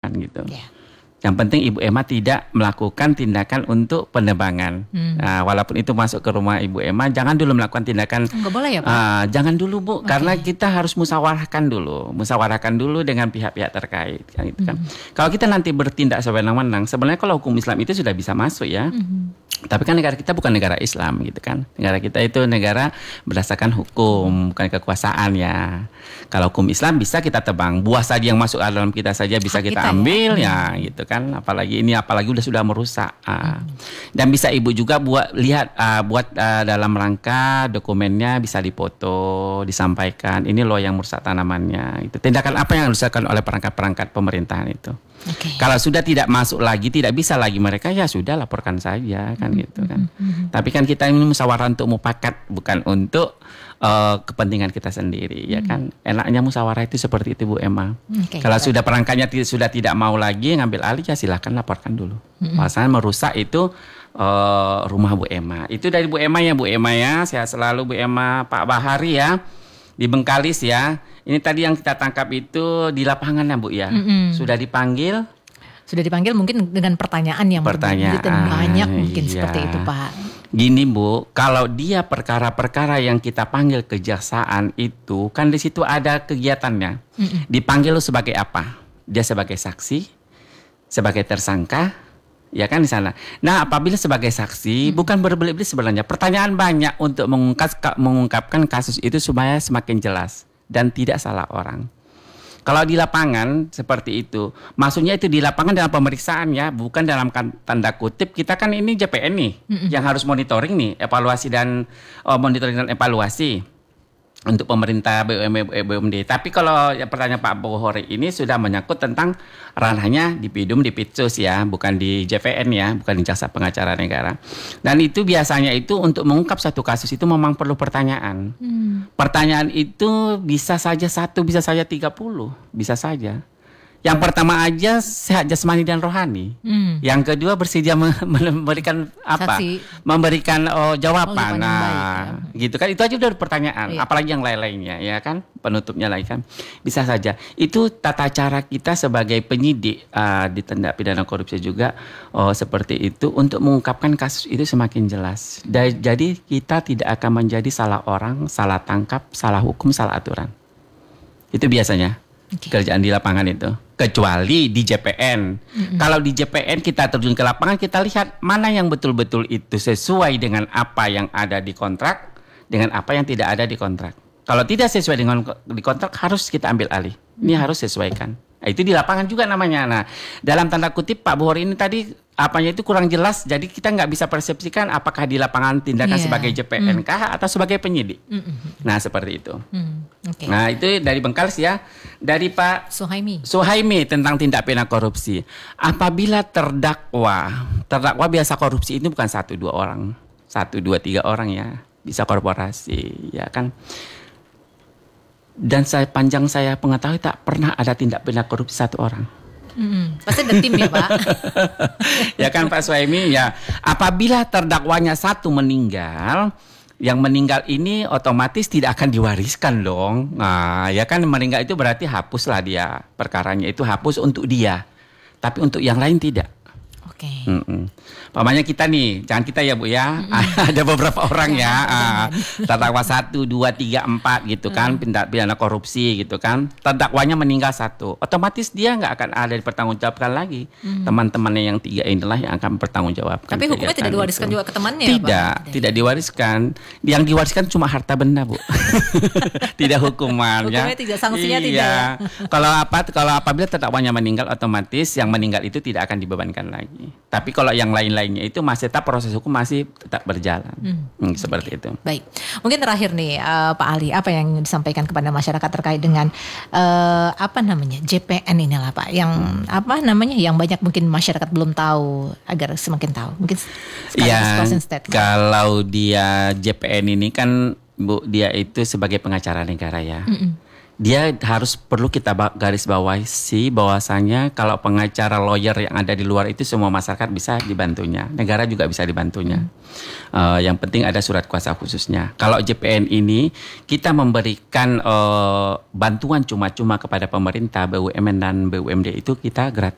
kan gitu. Yeah. Yang penting Ibu Emma tidak melakukan tindakan untuk penebangan. Walaupun itu masuk ke rumah Ibu Emma, jangan dulu melakukan tindakan. Nggak boleh ya Pak? Jangan dulu Bu, karena kita harus musyawarahkan dulu dengan pihak-pihak terkait. Kan, gitu kan. Kalau kita nanti bertindak sewenang-wenang, sebenarnya kalau hukum Islam itu sudah bisa masuk ya. Tapi kan negara kita bukan negara Islam gitu kan. Negara kita itu negara berdasarkan hukum, bukan kekuasaan ya. Kalau hukum Islam bisa kita tebang, buah saja yang masuk ke dalam kita saja bisa kita ambil ya gitu kan. Apalagi sudah merusak. Dan bisa Ibu juga buat dalam rangka dokumennya bisa dipoto, disampaikan. Ini loh yang merusak tanamannya. Itu tindakan apa yang dilakukan oleh perangkat-perangkat pemerintahan itu. Kalau sudah tidak masuk lagi, tidak bisa lagi mereka, ya sudah laporkan saja kan gitu kan. Tapi kan kita ini musyawarah untuk mufakat, bukan untuk kepentingan kita sendiri ya kan. Enaknya musyawarah itu seperti itu Bu Emma. Kalau sudah perangkatnya sudah tidak mau lagi ngambil alih, ya silahkan laporkan dulu. Pasalnya merusak itu rumah Bu Emma. Itu dari Bu Emma ya, sehat selalu Bu Emma. Pak Bahari ya di Bengkalis ya. Ini tadi yang kita tangkap itu di lapangan ya Bu ya. Sudah dipanggil mungkin dengan pertanyaan yang banyak mungkin seperti itu Pak. Gini Bu, kalau dia perkara-perkara yang kita panggil kejaksaan itu kan di situ ada kegiatannya. Dipanggil sebagai apa? Dia sebagai saksi, sebagai tersangka, ya kan di sana. Nah, apabila sebagai saksi bukan berbelit-belit sebenarnya. Pertanyaan banyak untuk mengungkapkan kasus itu supaya semakin jelas dan tidak salah orang. Kalau di lapangan seperti itu, maksudnya itu di lapangan dalam pemeriksaan ya, bukan dalam tanda kutip kita kan ini JPN nih yang harus monitoring nih, monitoring dan evaluasi untuk pemerintah BUMD. Tapi kalau pertanyaan Pak Bohori ini sudah menyangkut tentang ranahnya di Pidum, di Pitsus ya, bukan di JPN ya, bukan di Jaksa Pengacara Negara. Dan itu biasanya itu untuk mengungkap satu kasus itu memang perlu pertanyaan. Pertanyaan itu bisa saja 1, bisa saja 30, bisa saja. Yang pertama aja sehat jasmani dan rohani. Yang kedua bersedia memberikan apa? Memberikan jawaban. Gitu kan. Itu aja udah pertanyaan. Apalagi yang lain-lainnya ya kan. Penutupnya lagi kan. Bisa saja. Itu tata cara kita sebagai penyidik di tindak pidana korupsi juga seperti itu untuk mengungkapkan kasus itu semakin jelas. Jadi kita tidak akan menjadi salah orang, salah tangkap, salah hukum, salah aturan. Itu biasanya. Kerjaan di lapangan itu, kecuali di JPN. Kalau di JPN kita terjun ke lapangan, kita lihat mana yang betul-betul itu sesuai dengan apa yang ada di kontrak, dengan apa yang tidak ada di kontrak. Kalau tidak sesuai dengan di kontrak, harus kita ambil alih. Ini harus sesuaikan. Nah, itu di lapangan juga namanya. Nah, dalam tanda kutip Pak Bohori ini tadi apanya itu kurang jelas, jadi kita nggak bisa persepsikan apakah di lapangan tindakan sebagai JPN kah atau sebagai penyidik. Nah, seperti itu. Nah, itu dari Bengkalis ya. Dari Pak Suhaimi tentang tindak pidana korupsi. Apabila terdakwa biasa korupsi itu bukan 1-2 orang, 1-2-3 orang ya, bisa korporasi ya kan. Dan panjang saya pengetahui tak pernah ada tindak pidana korupsi 1 orang. Pasti ada tim ya Pak. Ya kan Pak Suhaimi ya. Apabila terdakwanya 1 meninggal, yang meninggal ini otomatis tidak akan diwariskan dong. Nah ya kan meninggal itu berarti hapuslah dia. Perkaranya itu hapus untuk dia. Tapi untuk yang lain tidak. Pamannya kita nih, jangan kita ya Bu ya. Ada beberapa orang ya. Terdakwa 1, 2, 3, 4 gitu kan, pidana korupsi gitu kan. Terdakwanya meninggal 1, otomatis dia nggak akan ada dipertanggungjawabkan lagi. Teman-temannya yang 3 inilah yang akan bertanggungjawabkan. Tapi hukumnya tidak diwariskan juga ke temannya tidak diwariskan. Yang diwariskan cuma harta benda Bu. Tidak hukuman ya. Hukumnya tidak, sanksinya tidak ya. Kalau apabila terdakwanya meninggal, otomatis yang meninggal itu tidak akan dibebankan lagi. Tapi kalau yang lain-lainnya itu masih tetap proses hukum masih tetap berjalan. Seperti itu. Baik. Mungkin terakhir nih Pak Ali, apa yang disampaikan kepada masyarakat terkait dengan JPN inilah Pak, yang yang banyak mungkin masyarakat belum tahu agar semakin tahu. Mungkin closing statement. Kalau dia JPN ini kan Bu, dia itu sebagai pengacara negara ya. Dia perlu kita garis bawahi bahwasanya kalau pengacara lawyer yang ada di luar itu semua masyarakat bisa dibantunya, negara juga bisa dibantunya. Yang penting ada surat kuasa khususnya. Kalau JPN ini kita memberikan bantuan cuma-cuma kepada pemerintah, BUMN dan BUMD itu kita gratis.